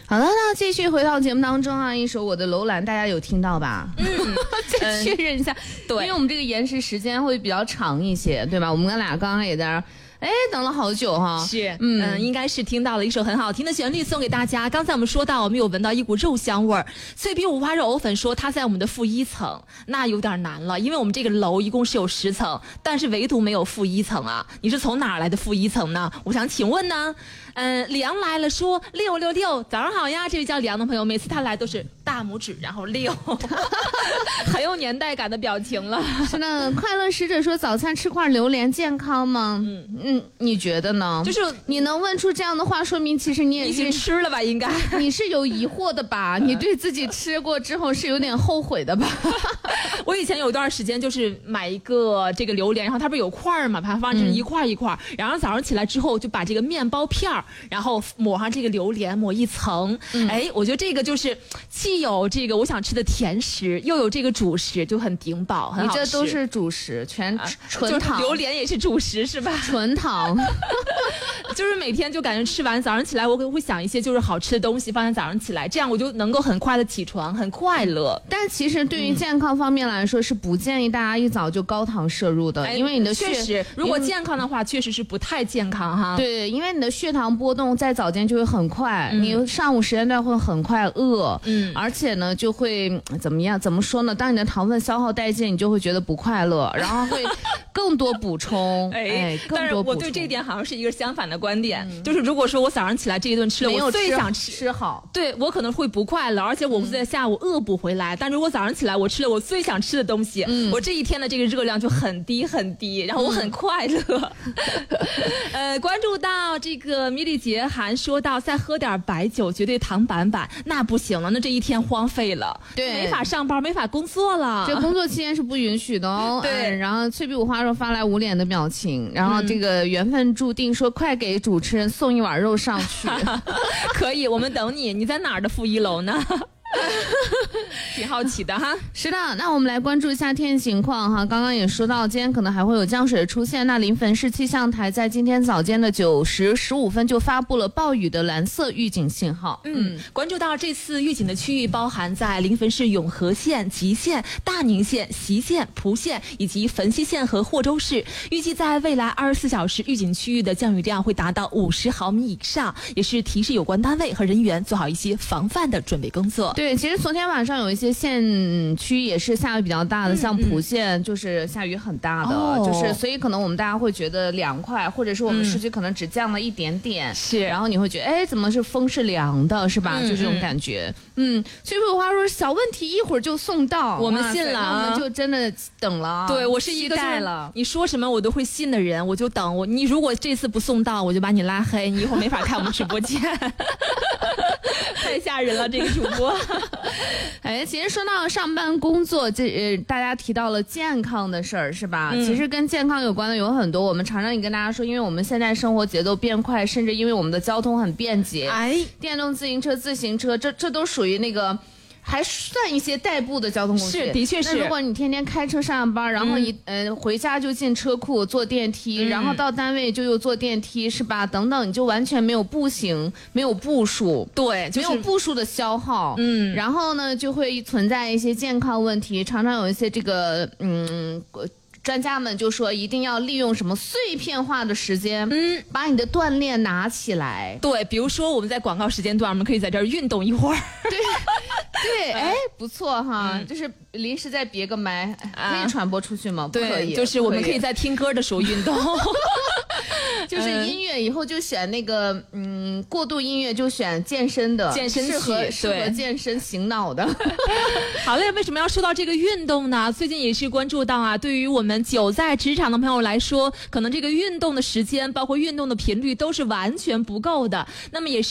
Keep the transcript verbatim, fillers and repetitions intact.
好了，那继续回到节目当中啊，一首《我的楼兰》，大家有听到吧？嗯，再确认一下，对，因为我们这个延时时间会比较长一些，对吧？我们俩刚刚也在。哎，等了好久哈， 是，嗯、呃，应该是听到了一首很好听的旋律送给大家。刚才我们说到，我们有闻到一股肉香味儿。脆皮五花肉藕粉说它在我们的负一层，那有点难了，因为我们这个楼一共是有十层，但是唯独没有负一层啊。你是从哪儿来的负一层呢？我想请问呢，嗯、呃，梁来了说六六六，早上好呀，这位叫梁的朋友，每次他来都是大拇指，然后六，很有年代感的表情了。 是的，快乐使者说早餐吃块榴莲健康吗？嗯。嗯，你觉得呢？ 就是你能问出这样的话，说明其实你也是吃了吧？应该你是有疑惑的吧？你对自己吃过之后是有点后悔的吧？ 我以前有一段时间就是买一个这个榴莲，然后它不是有块嘛，把它放成一块一块、嗯，然后早上起来之后就把这个面包片儿，然后抹上这个榴莲，抹一层。嗯、哎，我觉得这个就是既有这个我想吃的甜食，又有这个主食，就很顶饱，很好吃。 你这都是主食，全纯糖。 啊、榴莲也是主食是吧？ 纯糖， 就是每天就感觉吃完早上起来，我会想一些就是好吃的东西放在早上起来，这样我就能够很快的起床，很快乐。 但其实对于健康方面来说，是不建议大家一早就高糖摄入的，因为你的血确实，如果健康的话，确实是不太健康哈。 对，因为你的血糖波动在早间就会很快，嗯、你上午时间段会很快饿，嗯，而且呢就会怎么样？怎么说呢？当你的糖分消耗殆尽，你就会觉得不快乐，然后会更多补充，哎。哎但是我对这一点好像是一个相反的观点、嗯，就是如果说我早上起来这一顿吃了，我最想吃吃好， 对我可能会不快乐，而且我会在下午饿不回来。嗯、但如果早上起来我吃了我最想吃的东西，嗯、我这一天的这个热量就很低很低，然后我很快乐。嗯、呃，关注到这个米莉杰还说到再喝点白酒绝对糖板板，那不行了，那这一天荒废了， 对， 没法上班，没法工作了， 这工作期间是不允许的哦。对，嗯、然后脆皮五花肉发来捂脸的表情，然后这个缘分注定说快给主持人送一碗肉上去。 可以，我们等你。你在哪儿的负一楼呢？挺好奇的哈。 是的，那我们来关注一下天气情况哈。刚刚也说到，今天可能还会有降水出现。那临汾市气象台在今天早间的九时十五分就发布了暴雨的蓝色预警信号。 嗯，关注到这次预警的区域包含在临汾市永和县、吉县、大宁县、席县、蒲县以及汾西县和霍州市。预计在未来二十四小时，预警区域的降雨量会达到五十毫米以上，也是提示有关单位和人员做好一些防范的准备工作。 对，其实昨天晚上有一些县区也是下雨比较大的，嗯、像蒲县就是下雨很大的，哦、就是所以可能我们大家会觉得凉快，或者是我们市区可能只降了一点点，是、嗯，然后你会觉得哎，怎么是风是凉的，是吧？嗯、就这种感觉。嗯，崔佩花说小问题一会儿就送到， 我们信了， 我们就真的等了。 对，我是一个就是了，你说什么我都会信的人，我就等我。你如果这次不送到，我就把你拉黑，你一会儿没法看我们直播间。太吓人了，这个主播。 哎，其实说到上班工作，这呃，大家提到了健康的事儿，是吧？嗯、其实跟健康有关的有很多。我们常常也跟大家说，因为我们现在生活节奏变快，甚至因为我们的交通很便捷，哎，电动自行车、自行车，这这都属于那个。还算一些代步的交通工具， 是，的确是。 那如果你天天开车上班，然后你、嗯、呃回家就进车库坐电梯、嗯，然后到单位就又坐电梯，是吧？等等，你就完全没有步行，没有步数， 对，就是、 没有步数的消耗，嗯，然后呢就会存在一些健康问题，常常有一些这个嗯。专家们就说一定要利用什么碎片化的时间，嗯，把你的锻炼拿起来。 对，比如说我们在广告时间段，我们可以在这儿运动一会儿。 对，对，哎，不错哈，嗯、就是临时再别个麦，可以传播出去吗？不可以， 就是我们可以在听歌的时候运动。 就是音乐以后就选那个嗯过渡音乐，就选健身的， 健身适合适合健身醒脑的。 好嘞，为什么要说到这个运动呢？最近也是关注到啊，对于我们久在职场的朋友来说，可能这个运动的时间，包括运动的频率都是完全不够的。那么也是。